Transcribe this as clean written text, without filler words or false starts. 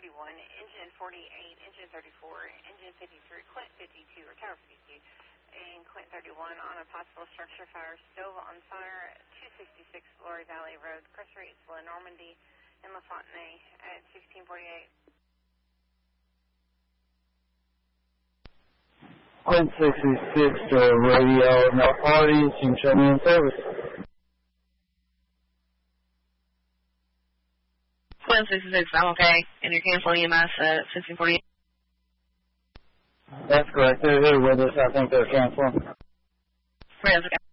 engine 48, engine 34, engine 53, Quint 52, or tower 52, and Quint 31 on a possible structure fire, stove on fire, 266 Glory Valley Road, Crest Rates, La Normandy, and La Fontenay at 1648. Quint 66 to radio, no parties, and show me in service. Quint 66, I'm okay, and you're canceling EMS at 1648. That's correct. They're here with us. I think they're canceling. Right, that's okay.